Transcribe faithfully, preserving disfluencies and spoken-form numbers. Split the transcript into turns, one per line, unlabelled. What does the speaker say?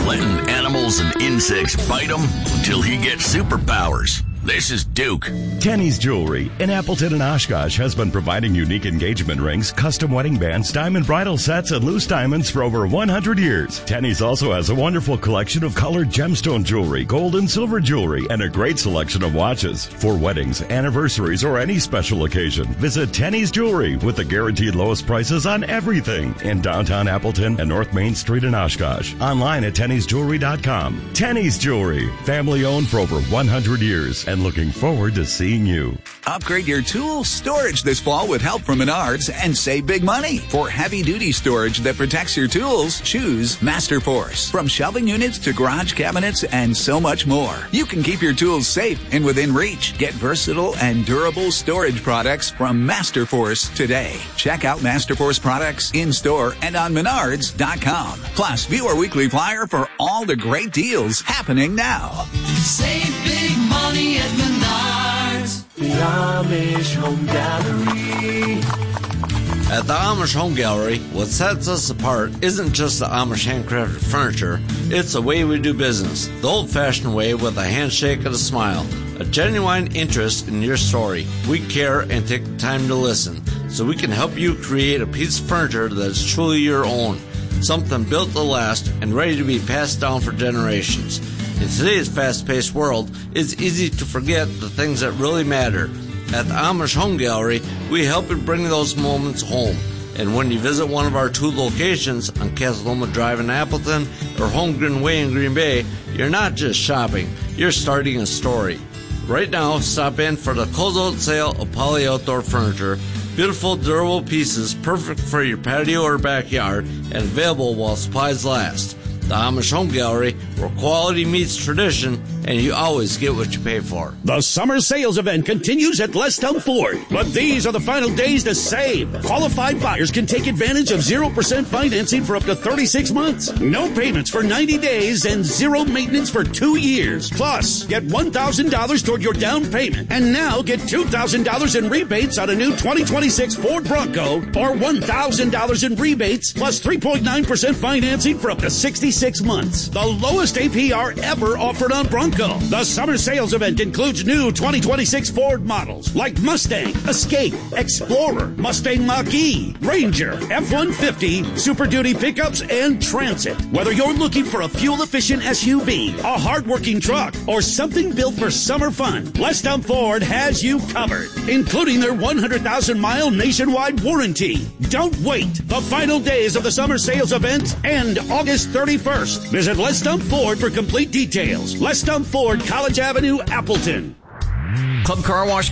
letting animals and insects bite him until he gets superpowers. This is Duke.
Tenny's Jewelry in Appleton and Oshkosh has been providing unique engagement rings, custom wedding bands, diamond bridal sets, and loose diamonds for over one hundred years. Tenny's also has a wonderful collection of colored gemstone jewelry, gold and silver jewelry, and a great selection of watches. For weddings, anniversaries, or any special occasion, visit Tenny's Jewelry with the guaranteed lowest prices on everything in downtown Appleton and North Main Street in Oshkosh. Online at tennys jewelry dot com. Tenny's Jewelry, family owned for over one hundred years. And looking forward to seeing you.
Upgrade your tool storage this fall with help from Menards and save big money. For heavy-duty storage that protects your tools, choose Masterforce. From shelving units to garage cabinets and so much more. You can keep your tools safe and within reach. Get versatile and durable storage products from Masterforce today. Check out Masterforce products in-store and on menards dot com. Plus, view our weekly flyer for all the great deals happening now.
Save big money at Menards.
The Amish Home Gallery.
At the Amish Home Gallery, what sets us apart isn't just the Amish handcrafted furniture, it's the way we do business. The old-fashioned way with a handshake and a smile. A genuine interest in your story. We care and take the time to listen, so we can help you create a piece of furniture that's truly your own. Something built to last and ready to be passed down for generations. In today's fast-paced world, it's easy to forget the things that really matter. At the Amish Home Gallery, we help you bring those moments home. And when you visit one of our two locations on Casaloma Drive in Appleton or Holmgren Way in Green Bay, you're not just shopping, you're starting a story. Right now, stop in for the closeout sale of Poly Outdoor Furniture. Beautiful, durable pieces perfect for your patio or backyard and available while supplies last. The Amish Home Gallery, where quality meets tradition, and you always get what you pay for.
The summer sales event continues at Lestown Ford, but these are the final days to save. Qualified buyers can take advantage of zero percent financing for up to thirty-six months. No payments for ninety days and zero maintenance for two years. Plus, get one thousand dollars toward your down payment. And now get two thousand dollars in rebates on a new twenty twenty-six Ford Bronco or one thousand dollars in rebates plus three point nine percent financing for up to sixty-six months. The lowest A P R ever offered on Bronco. The summer sales event includes new twenty twenty-six Ford models like Mustang, Escape, Explorer, Mustang Mach-E, Ranger, F one fifty, Super Duty pickups, and Transit. Whether you're looking for a fuel-efficient S U V, a hard-working truck, or something built for summer fun, Lestown Ford has you covered, including their one hundred thousand mile nationwide warranty. Don't wait. The final days of the summer sales event end August thirty-first. Visit Lestown Ford for complete details. Lestown Ford, College Avenue, Appleton.
Club Car Wash